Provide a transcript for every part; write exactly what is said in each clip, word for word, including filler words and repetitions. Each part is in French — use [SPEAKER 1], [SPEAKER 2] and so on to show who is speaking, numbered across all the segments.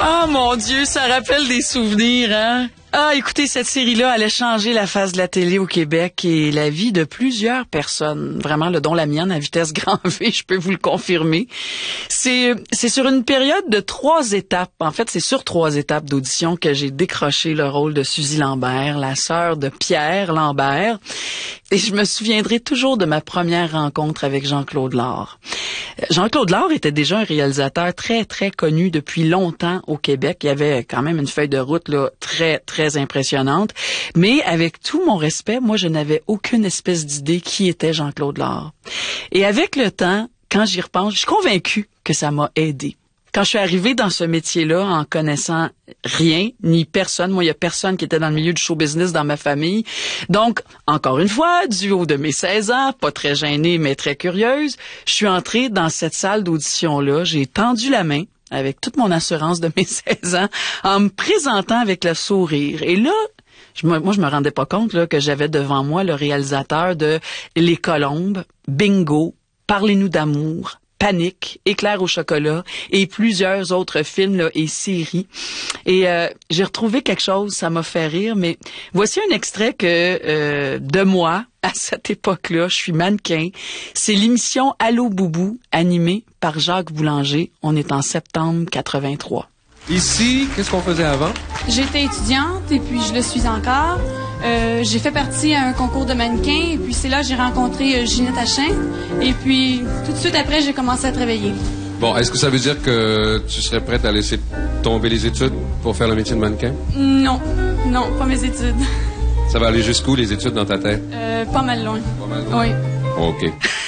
[SPEAKER 1] Oh mon Dieu, ça rappelle des souvenirs, hein? Ah, écoutez, cette série-là allait changer la face de la télé au Québec et la vie de plusieurs personnes, vraiment, là, dont la mienne à vitesse grand V, je peux vous le confirmer. C'est, c'est sur une période de trois étapes. En fait, c'est sur trois étapes d'audition que j'ai décroché le rôle de Suzy Lambert, la sœur de Pierre Lambert. Et je me souviendrai toujours de ma première rencontre avec Jean-Claude Lard. Jean-Claude Lard était déjà un réalisateur très, très connu depuis longtemps au Québec. Il avait quand même une feuille de route là très, très impressionnante. Mais avec tout mon respect, moi, je n'avais aucune espèce d'idée qui était Jean-Claude Lard. Et avec le temps, quand j'y repense, je suis convaincue que ça m'a aidé. Quand je suis arrivée dans ce métier-là en connaissant rien, ni personne, moi, il y a personne qui était dans le milieu du show business dans ma famille. Donc, encore une fois, du haut de mes seize ans, pas très gênée, mais très curieuse, je suis entrée dans cette salle d'audition-là. J'ai tendu la main avec toute mon assurance de mes seize ans en me présentant avec le sourire. Et là, je me, moi, je me rendais pas compte là, que j'avais devant moi le réalisateur de Les Colombes, Bingo, Parlez-nous d'amour, Panique, Éclair au chocolat et plusieurs autres films là, et séries. Et euh, j'ai retrouvé quelque chose, ça m'a fait rire, mais voici un extrait que euh, de moi, à cette époque-là, je suis mannequin. C'est l'émission Allô Boubou, animée par Jacques Boulanger. On est en septembre quatre-vingt-trois.
[SPEAKER 2] Ici, qu'est-ce qu'on faisait avant?
[SPEAKER 3] J'étais étudiante et puis je le suis encore. Euh, j'ai fait partie à un concours de mannequin et puis c'est là que j'ai rencontré euh, Ginette Hachin. Et puis tout de suite après, j'ai commencé à travailler.
[SPEAKER 2] Bon, est-ce que ça veut dire que tu serais prête à laisser tomber les études pour faire le métier de mannequin?
[SPEAKER 3] Non, non, pas mes études.
[SPEAKER 2] Ça va aller jusqu'où, les études, dans ta tête?
[SPEAKER 3] Euh, pas mal loin.
[SPEAKER 2] Pas mal loin?
[SPEAKER 3] Oui.
[SPEAKER 2] OK.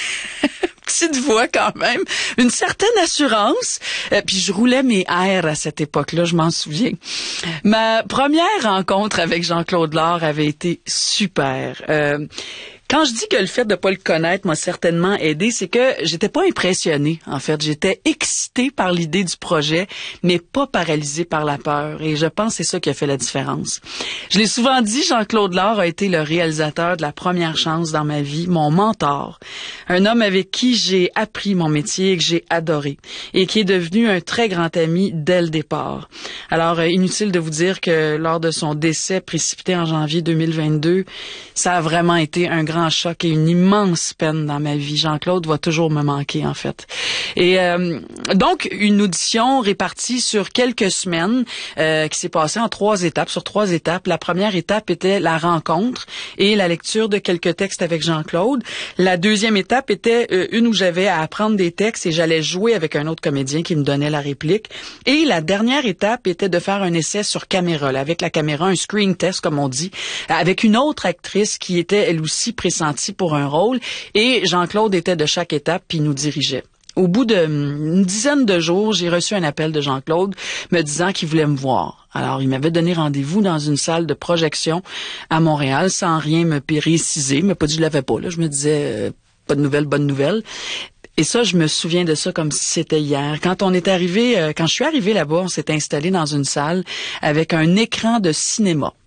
[SPEAKER 1] Petite voix quand même, une certaine assurance. Euh, puis je roulais mes airs à cette époque-là, je m'en souviens. Ma première rencontre avec Jean-Claude Lard avait été super. Euh, Quand je dis que le fait de pas le connaître m'a certainement aidé, c'est que j'étais pas impressionnée, en fait. J'étais excitée par l'idée du projet, mais pas paralysée par la peur. Et je pense que c'est ça qui a fait la différence. Je l'ai souvent dit, Jean-Claude Lard a été le réalisateur de La Première Chance dans ma vie, mon mentor. Un homme avec qui j'ai appris mon métier et que j'ai adoré. Et qui est devenu un très grand ami dès le départ. Alors, inutile de vous dire que lors de son décès précipité en janvier deux mille vingt-deux, ça a vraiment été un grand choc et une immense peine dans ma vie. Jean-Claude va toujours me manquer, en fait. Et euh, donc, une audition répartie sur quelques semaines euh, qui s'est passée en trois étapes, sur trois étapes. La première étape était la rencontre et la lecture de quelques textes avec Jean-Claude. La deuxième étape était euh, une où j'avais à apprendre des textes et j'allais jouer avec un autre comédien qui me donnait la réplique. Et la dernière étape était de faire un essai sur caméra, là, avec la caméra, un screen test, comme on dit, avec une autre actrice qui était, elle aussi, pressenti pour un rôle, et Jean-Claude était de chaque étape puis il nous dirigeait. Au bout d'une dizaine de jours, j'ai reçu un appel de Jean-Claude me disant qu'il voulait me voir. Alors, il m'avait donné rendez-vous dans une salle de projection à Montréal sans rien me préciser. Il m'a pas dit que je l'avais pas. Là, je me disais, euh, pas de nouvelles, bonne nouvelle. Et ça, je me souviens de ça comme si c'était hier. Quand on est arrivé, euh, quand je suis arrivée là-bas, on s'est installé dans une salle avec un écran de cinéma.